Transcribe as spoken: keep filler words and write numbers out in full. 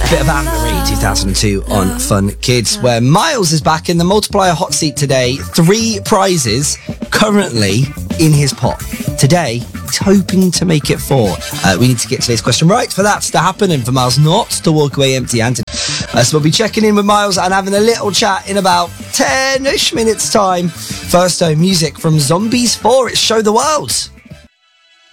Bit of Anne-Marie two thousand two on Fun Kids, where Miles is back in the multiplier hot seat today. Three prizes currently in his pot. Today, he's hoping to make it four. Uh, we need to get today's question right for that to happen and for Miles not to walk away empty-handed. Uh, so we'll be checking in with Miles and having a little chat in about ten-ish minutes time. First, though, music from Zombies four. It's Show the World.